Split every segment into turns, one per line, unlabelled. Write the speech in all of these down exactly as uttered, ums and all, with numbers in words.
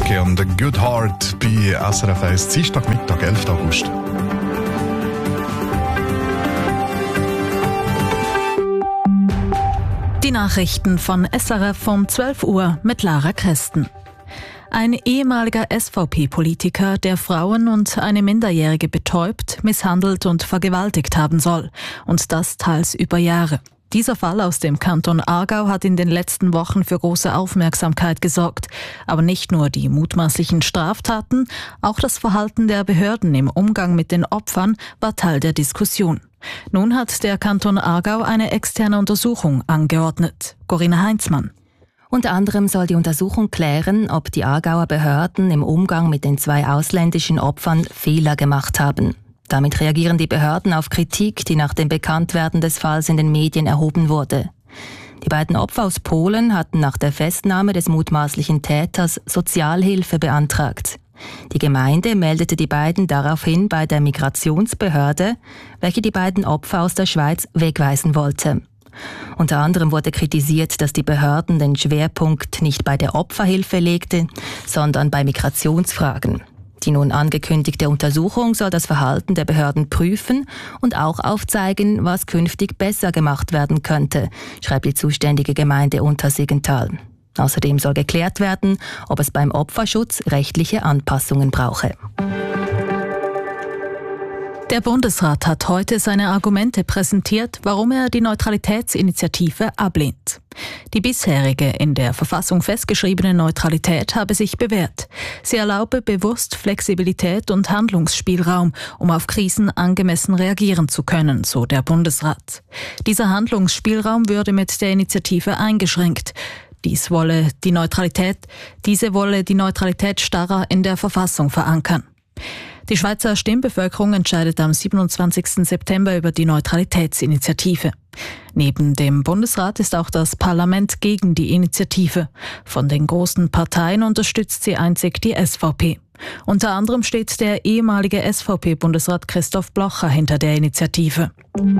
Karaoke und The Good Heart bei S R F eins, Dienstagmittag, elften August.
Die Nachrichten von S R F um zwölf Uhr mit Lara Kresten. Ein ehemaliger S V P-Politiker, der Frauen und eine Minderjährige betäubt, misshandelt und vergewaltigt haben soll. Und das teils über Jahre. Dieser Fall aus dem Kanton Aargau hat in den letzten Wochen für große Aufmerksamkeit gesorgt. Aber nicht nur die mutmaßlichen Straftaten, auch das Verhalten der Behörden im Umgang mit den Opfern war Teil der Diskussion. Nun hat der Kanton Aargau eine externe Untersuchung angeordnet. Corinna Heinzmann.
Unter anderem soll die Untersuchung klären, ob die Aargauer Behörden im Umgang mit den zwei ausländischen Opfern Fehler gemacht haben. Damit reagieren die Behörden auf Kritik, die nach dem Bekanntwerden des Falls in den Medien erhoben wurde. Die beiden Opfer aus Polen hatten nach der Festnahme des mutmaßlichen Täters Sozialhilfe beantragt. Die Gemeinde meldete die beiden daraufhin bei der Migrationsbehörde, welche die beiden Opfer aus der Schweiz wegweisen wollte. Unter anderem wurde kritisiert, dass die Behörden den Schwerpunkt nicht bei der Opferhilfe legte, sondern bei Migrationsfragen. Die nun angekündigte Untersuchung soll das Verhalten der Behörden prüfen und auch aufzeigen, was künftig besser gemacht werden könnte, schreibt die zuständige Gemeinde Untersiggenthal. Außerdem soll geklärt werden, ob es beim Opferschutz rechtliche Anpassungen brauche.
Der Bundesrat hat heute seine Argumente präsentiert, warum er die Neutralitätsinitiative ablehnt. Die bisherige in der Verfassung festgeschriebene Neutralität habe sich bewährt. Sie erlaube bewusst Flexibilität und Handlungsspielraum, um auf Krisen angemessen reagieren zu können, so der Bundesrat. Dieser Handlungsspielraum würde mit der Initiative eingeschränkt. Dies wolle die Neutralität, diese wolle die Neutralität starrer in der Verfassung verankern. Die Schweizer Stimmbevölkerung entscheidet am siebenundzwanzigsten September über die Neutralitätsinitiative. Neben dem Bundesrat ist auch das Parlament gegen die Initiative. Von den großen Parteien unterstützt sie einzig die S V P. Unter anderem steht der ehemalige S V P-Bundesrat Christoph Blocher hinter der Initiative.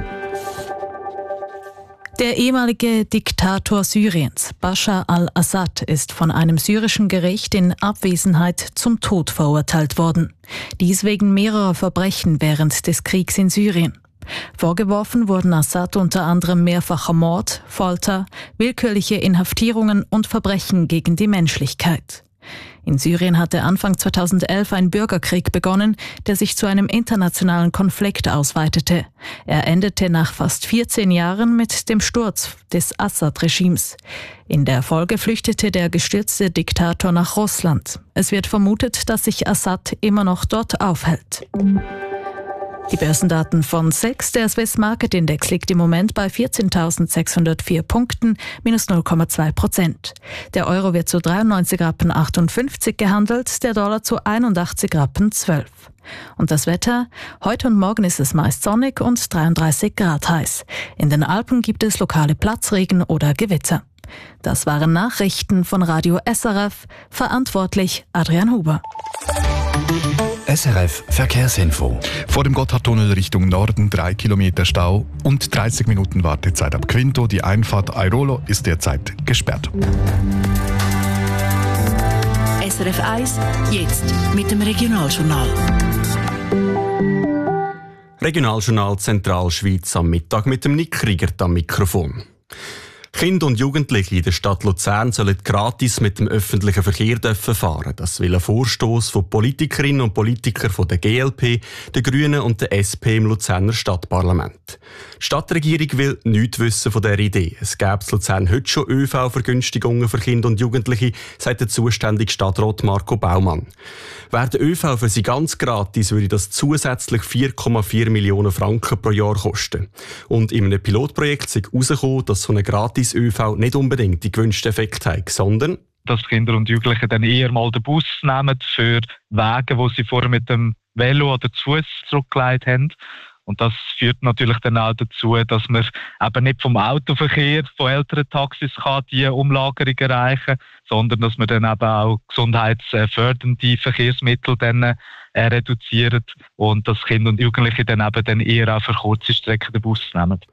Der ehemalige Diktator Syriens, Bashar al-Assad, ist von einem syrischen Gericht in Abwesenheit zum Tod verurteilt worden. Dies wegen mehrerer Verbrechen während des Kriegs in Syrien. Vorgeworfen wurden Assad unter anderem mehrfacher Mord, Folter, willkürliche Inhaftierungen und Verbrechen gegen die Menschlichkeit. In Syrien hatte Anfang zweitausendelf ein Bürgerkrieg begonnen, der sich zu einem internationalen Konflikt ausweitete. Er endete nach fast vierzehn Jahren mit dem Sturz des Assad-Regimes. In der Folge flüchtete der gestürzte Diktator nach Russland. Es wird vermutet, dass sich Assad immer noch dort aufhält. Die Börsendaten von S E X, der Swiss Market Index, liegt im Moment bei vierzehntausendsechshundertvier Punkten, minus null Komma zwei Prozent. Der Euro wird zu dreiundneunzig Rappen achtundfünfzig gehandelt, der Dollar zu einundachtzig Rappen zwölf. Und das Wetter? Heute und morgen ist es meist sonnig und dreiunddreißig Grad heiß. In den Alpen gibt es lokale Platzregen oder Gewitter. Das waren Nachrichten von Radio S R F, verantwortlich Adrian Huber.
S R F Verkehrsinfo.
Vor dem Gotthardtunnel Richtung Norden drei Kilometer Stau und dreißig Minuten Wartezeit ab Quinto. Die Einfahrt Airolo ist derzeit gesperrt.
S R F eins, jetzt mit dem Regionaljournal.
Regionaljournal Zentralschweiz am Mittag mit dem Nick Kriegert am Mikrofon. Kinder und Jugendliche in der Stadt Luzern sollen gratis mit dem öffentlichen Verkehr fahren. Das will ein Vorstoss von Politikerinnen und Politikern von der G L P, der Grünen und der S P im Luzerner Stadtparlament. Die Stadtregierung will nichts wissen von dieser Idee. Es gäbe in Luzern heute schon Ö V-Vergünstigungen für Kinder und Jugendliche, sagt der zuständige Stadtrat Marco Baumann. Wäre der Ö V für sie ganz gratis, würde das zusätzlich vier Komma vier Millionen Franken pro Jahr kosten. Und in einem Pilotprojekt ist herausgekommen, dass so eine gratis Ö V nicht unbedingt die gewünschten Effekte hat, sondern
dass Kinder und Jugendliche dann eher mal den Bus nehmen für Wege, wo sie vorher mit dem Velo oder zu Fuß zurückgelegt haben. Und das führt natürlich dann auch dazu, dass man eben nicht vom Autoverkehr, von älteren Taxis kann die Umlagerung erreichen, sondern dass man dann eben auch gesundheitsfördernde Verkehrsmittel dann äh, reduziert und dass Kinder und Jugendliche dann eben dann eher auch für kurze Strecken den Bus nehmen.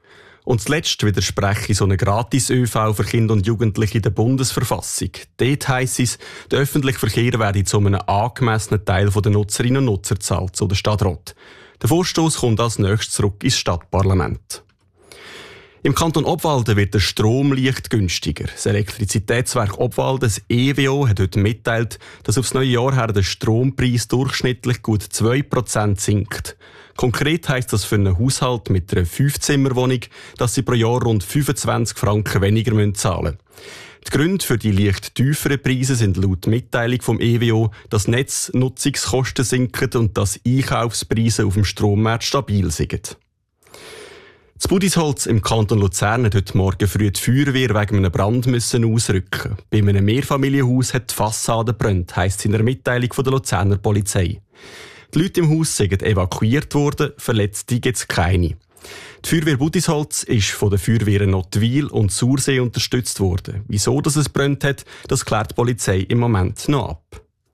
Und zuletzt widerspreche so eine Gratis-ÖV für Kinder und Jugendliche der Bundesverfassung. Dort heisst es, der öffentliche Verkehr werde zu einem angemessenen Teil der Nutzerinnen und Nutzer gezahlt, so der Stadtrat. Der Vorstoss kommt als nächstes zurück ins Stadtparlament. Im Kanton Obwalden wird der Strom leicht günstiger. Das Elektrizitätswerk Obwalden, das E W O, hat heute mitteilt, dass aufs neue Jahr her der Strompreis durchschnittlich gut zwei Prozent sinkt. Konkret heisst das für einen Haushalt mit einer Fünf-Zimmer-Wohnung, dass sie pro Jahr rund fünfundzwanzig Franken weniger zahlen müssen. Die Gründe für die leicht tieferen Preise sind laut Mitteilung vom E W O, dass Netznutzungskosten sinken und dass Einkaufspreise auf dem Strommarkt stabil sind. Das Budisholz im Kanton Luzern hat heute Morgen früh die Feuerwehr wegen einem Brand müssen ausrücken. Bei einem Mehrfamilienhaus hat die Fassade gebrannt, heisst es in der Mitteilung von der Luzerner Polizei. Die Leute im Haus sind evakuiert worden, Verletzte gibt es keine. Die Feuerwehr Budisholz ist von den Feuerwehren Nottwil und Sursee unterstützt worden. Wieso dass es gebrannt hat, das klärt die Polizei im Moment noch ab.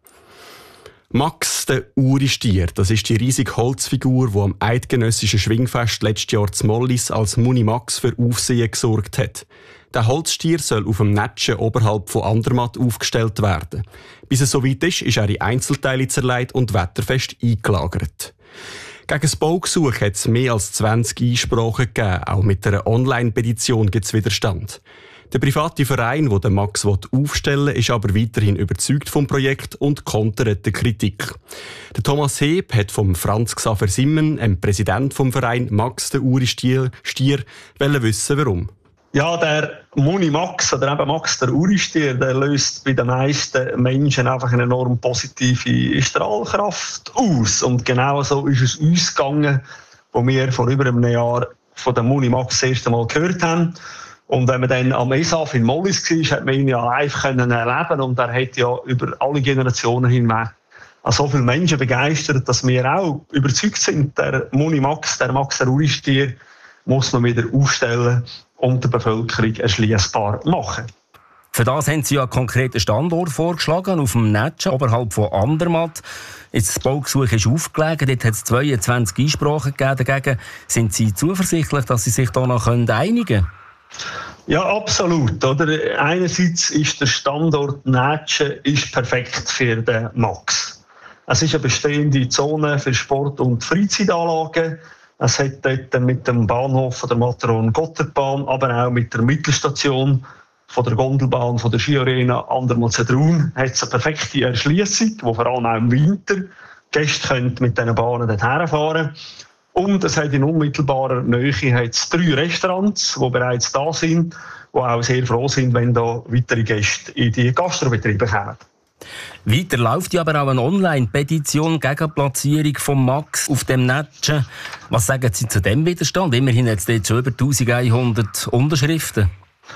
Max, der Uristier, das ist die riesige Holzfigur, die am eidgenössischen Schwingfest letztes Jahr zu Mollis als Muni Max für Aufsehen gesorgt hat. Der Holzstier soll auf dem Netschen oberhalb von Andermatt aufgestellt werden. Bis es soweit ist, ist er in Einzelteile zerlegt und wetterfest eingelagert. Gegen das Baugesuch hat es mehr als zwanzig Einsprachen gegeben. Auch mit einer Online-Petition gibt es Widerstand. Der private Verein, der den Max aufstellen will, ist aber weiterhin überzeugt vom Projekt und kontert die Kritik. Der Thomas Heb hat vom Franz Xaver Simmen, dem Präsident vom Verein Max, der Uristier, Stier, wissen, warum.
Ja, der Muni Max oder eben Max der Uristier, der löst bei den meisten Menschen einfach eine enorm positive Strahlkraft aus. Und genau so ist es uns gegangen, wo wir vor über einem Jahr von dem Muni Max das erste Mal gehört haben. Und wenn man dann am E S A F in Mollis war, hat man ihn ja live erleben und er hat ja über alle Generationen hinweg so viele Menschen begeistert, dass wir auch überzeugt sind, der Muni Max, der Max der Uristier, muss man wieder aufstellen und der Bevölkerung erschliessbar machen.
Für das haben Sie ja einen konkreten Standort vorgeschlagen, auf dem Netschen, oberhalb von Andermatt. Jetzt das Baugesuch ist aufgelegen, dort hat es zweiundzwanzig Einsprachen gegeben dagegen. Sind Sie zuversichtlich, dass Sie sich da noch einigen können?
Ja, absolut. Oder? Einerseits ist der Standort Netschen ist perfekt für den Max. Es ist eine bestehende Zone für Sport- und Freizeitanlagen. Es hat dort mit dem Bahnhof von der Matterhorn-Gotthardbahn, aber auch mit der Mittelstation von der Gondelbahn von der Skiarena Andermatt-Sedrun hat es eine perfekte Erschliessung, wo vor allem auch im Winter Gäste können mit diesen Bahnen dorthin fahren. Und es hat in unmittelbarer Nähe hat's drei Restaurants, die bereits da sind, die auch sehr froh sind, wenn da weitere Gäste in die Gastrobetriebe kommen.
Weiter läuft ja aber auch eine Online-Petition gegen die Platzierung von Max auf dem Netschen. Was sagen Sie zu dem Widerstand? Immerhin hat es dort schon über eintausendeinhundert Unterschriften.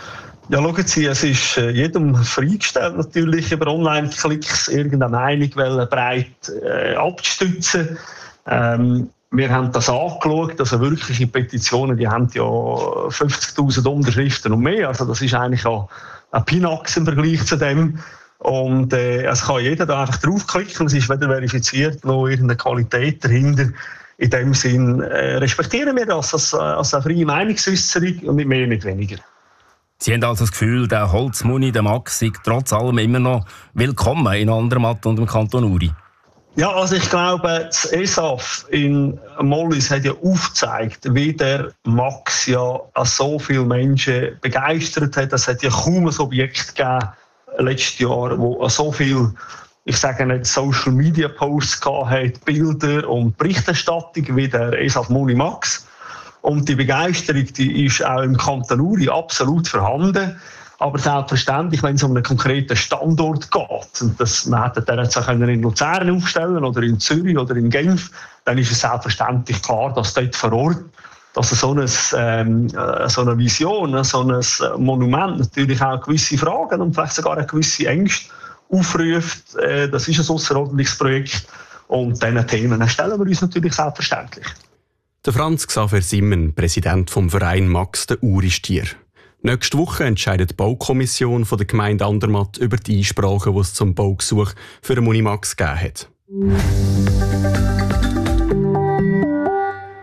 Ja, schauen Sie, es ist jedem freigestellt, natürlich über Online-Klicks irgendeine Meinung breit äh, abzustützen. Ähm, Wir haben das angeschaut, also wirkliche Petitionen, die haben ja fünfzigtausend Unterschriften und mehr. Also das ist eigentlich auch ein Pinax im Vergleich zu dem. Und äh, es kann jeder da einfach draufklicken, es ist weder verifiziert noch irgendeine Qualität dahinter. In dem Sinn äh, respektieren wir das als, als eine freie Meinungsäußerung und nicht mehr, nicht weniger.
Sie haben also das Gefühl, der Holzmuni, der Max, ist trotz allem immer noch willkommen in Andermatt und im Kanton Uri?
Ja, also ich glaube, das E S A F in Mollis hat ja aufgezeigt, wie der Max ja so viele Menschen begeistert hat. Es hat ja kaum ein Objekt gegeben letztes Jahr, wo so viel, ich sage nicht, Social Media Posts gehabt hat, Bilder und Berichterstattung wie der E S A F Muni Max. Und die Begeisterung, die ist auch im Kanton Uri absolut vorhanden. Aber selbstverständlich, wenn es um einen konkreten Standort geht, und das, man hätte den jetzt auch in Luzern aufstellen oder in Zürich oder in Genf, dann ist es selbstverständlich klar, dass dort vor Ort, dass so eine, ähm, so eine Vision, so ein Monument natürlich auch gewisse Fragen und vielleicht sogar eine gewisse Ängste aufruft. Äh, das ist ein ausserordentliches Projekt und diesen Themen stellen wir uns natürlich selbstverständlich.
Der Franz Xaver Simmen, Präsident vom Verein Max, der Uristier. Nächste Woche entscheidet die Baukommission von der Gemeinde Andermatt über die Einsprachen, die es zum Baugesuch für den Munimax gegeben hat.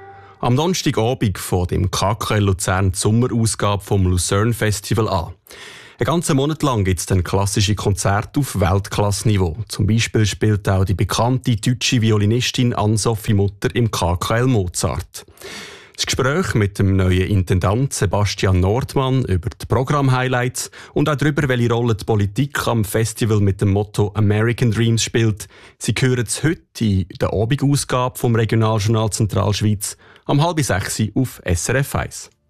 am Donnerstagabend von dem K K L Luzern die Sommerausgabe vom Lucerne Festival an. Einen ganzen Monat lang gibt es dann klassische Konzerte auf Weltklassniveau. Zum Beispiel spielt auch die bekannte deutsche Violinistin Ann-Sophie Mutter im K K L Mozart. Das Gespräch mit dem neuen Intendant Sebastian Nordmann über die Programm-Highlights und auch darüber, welche Rolle die Politik am Festival mit dem Motto American Dreams spielt. Sie hören es heute in der Abendausgabe vom Regionaljournal Zentralschweiz am halb sechs auf S R F eins.